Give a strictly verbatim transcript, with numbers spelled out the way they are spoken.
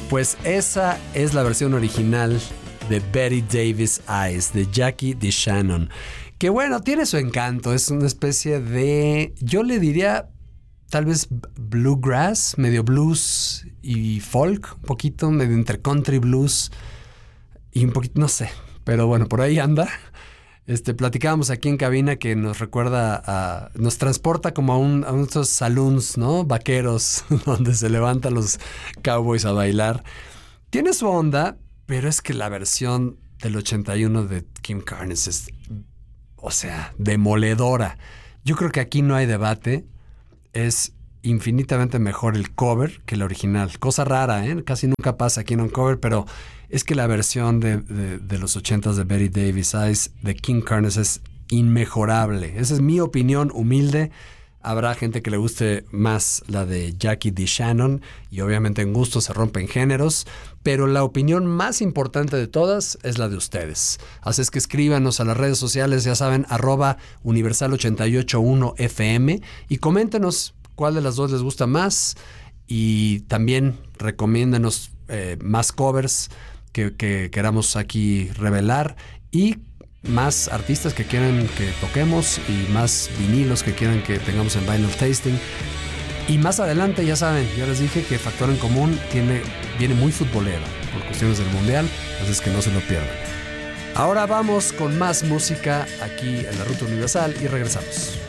Pues esa es la versión original de Betty Davis Eyes, de Jackie DeShannon. Que bueno, tiene su encanto, es una especie de, yo le diría, tal vez bluegrass, medio blues y folk, un poquito, medio entre country blues y un poquito, no sé, pero bueno, por ahí anda. Este, platicábamos aquí en cabina que nos recuerda a, nos transporta como a, un, a unos saloons, ¿no? Vaqueros, donde se levantan los cowboys a bailar. Tiene su onda, pero es que la versión del ochenta y uno de Kim Carnes es, o sea, demoledora. Yo creo que aquí no hay debate. Es infinitamente mejor el cover que el original. Cosa rara, ¿eh? Casi nunca pasa aquí en un cover, pero es que la versión de, de, de los ochentas de Betty Davis Eyes de Kim Carnes es inmejorable. Esa es mi opinión humilde. Habrá gente que le guste más la de Jackie DeShannon y obviamente en gusto se rompen géneros, pero la opinión más importante de todas es la de ustedes. Así es que escríbanos a las redes sociales, ya saben, arroba universal ochenta y ocho punto uno F M y coméntenos cuál de las dos les gusta más y también recomiéndanos eh, más covers que, que queramos aquí revelar y más artistas que quieran que toquemos y más vinilos que quieran que tengamos en Vinyl Tasting. Y más adelante, ya saben, ya les dije que Factor en Común tiene, viene muy futbolera por cuestiones del Mundial, así es que no se lo pierdan. Ahora vamos con más música aquí en la Ruta Universal y regresamos.